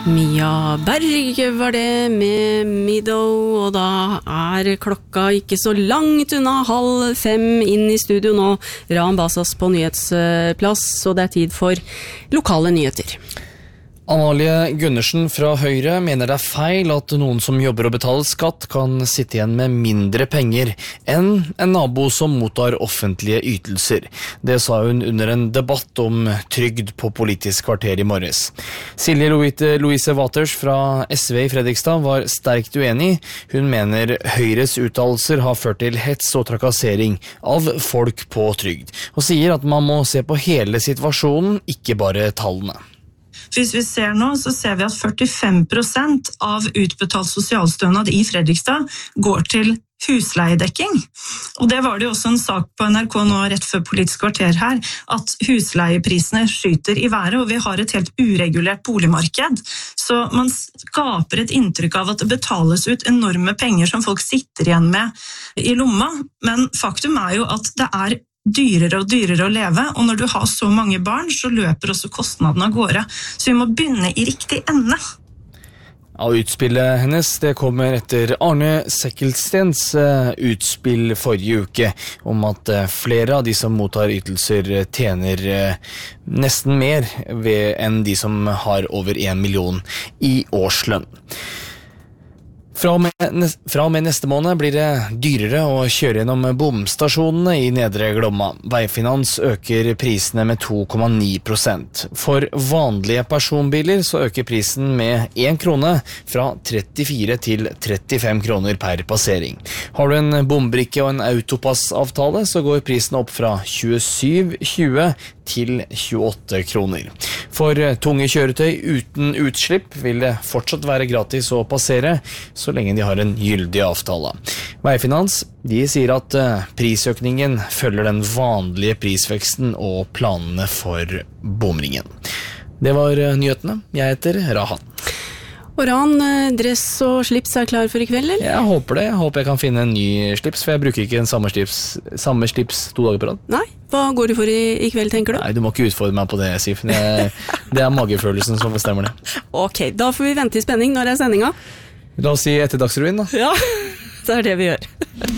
Mia Berg var det med Meadow, og da klokka ikke så langt unna 4:30 inn i studio nå. Ran Basas på nyhetsplass, og det tid for lokale nyheter. Amalie Gundersen fra Høyre mener det feil at noen som jobber og betaler skatt kan sitte igjen med mindre penger enn en nabo som mottar offentlige ytelser. Det sa hun under en debatt om trygd på Politisk kvarter i morges. Silje Louise Waters fra SV i Fredrikstad var sterkt uenig. Hun mener Høyres uttalelser har ført til hets og trakassering av folk på trygd, og sier at man må se på hele situasjonen, ikke bare tallene. Hvis vi ser nå, så ser vi at 45% av utbetalt sosialstønad i Fredrikstad går til husleiedekking. Og det var det jo også en sak på NRK nå rett før Politisk kvarter her, at husleieprisene skyter i været, og vi har et helt uregulert boligmarked. Så man skaper et inntrykk av at det betales ut enorme penger som folk sitter igjen med i lomma, men faktum jo at det dyrere og dyrere å leve, og når du har så mange barn, så løper også kostnadene av gårde. Så vi må begynne i riktig ende. Ja, utspillet hennes, det kommer etter Arne Sekkelstens utspill forrige uke, om at flere av de som mottar ytelser tjener nesten mer enn de som har over 1 million i årslønn. Fra og med neste måned blir det dyrere å kjøre gjennom bomstasjonene i Nedre Glomma. Veifinans øker prisene med 2,9%. For vanlige personbiler så øker prisen med 1 krone, fra 34 til 35 kroner per passering. Har du en bombrikke og en autopassavtale, så går prisen opp fra 27,20 til 28 kroner. For tunge kjøretøy uten utslipp vil det fortsatt være gratis å passere, så lenge de har en gyldig avtale. Veifinans, de sier at prisøkningen følger den vanlige prisveksten og planene for bomringen. Det var nyhetene. Jeg heter Rahan. Og Ran, dress og slips klar for i kveld, eller? Jeg håper det. Jeg håper jeg kan finne en ny slips, for jeg bruker ikke den samme slips 2 dager på rad. Nei, hva går du for i kveld, tenker du? Nei, du må ikke utfordre meg på det, Sif. Det magefølelsen som bestemmer det. Ok, da får vi vente i spenning. Når sendinga? La oss si etter Dagsrevyen, da. Ja, det det vi gjør.